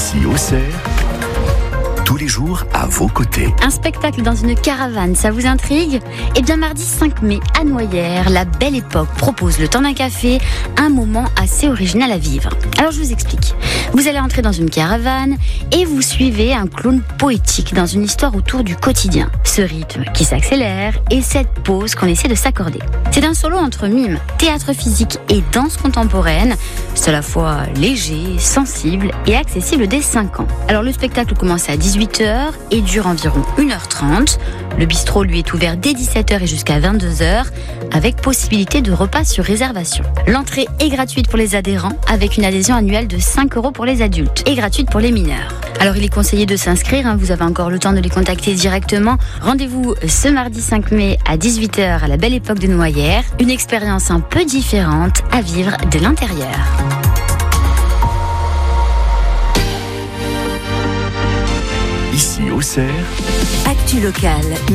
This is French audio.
Ici Auxerre, tous les jours à vos côtés. Un spectacle dans une caravane, ça vous intrigue ? Eh bien, mardi 5 mai, à Noyères, la Belle Époque propose le temps d'un café, un moment assez original à vivre. Alors, je vous explique. Vous allez entrer dans une caravane et vous suivez un clown poétique dans une histoire autour du quotidien. Ce rythme qui s'accélère et cette pause qu'on essaie de s'accorder. C'est un solo entre mime, théâtre physique et danse contemporaine. C'est à la fois léger, sensible et accessible dès 5 ans. Alors, le spectacle commence à 18h et dure environ 1h30. Le bistrot, lui, est ouvert dès 17h et jusqu'à 22h, avec possibilité de repas sur réservation. L'entrée est gratuite pour les adhérents, avec une adhésion annuelle de 5 € pour les adultes et gratuite pour les mineurs. Alors, il est conseillé de s'inscrire, vous avez encore le temps de les contacter directement. Rendez-vous ce mardi 5 mai à 18h à la Belle Époque de Noyères. Une expérience un peu différente à vivre de l'intérieur. Ici Auxerre, Actu locale.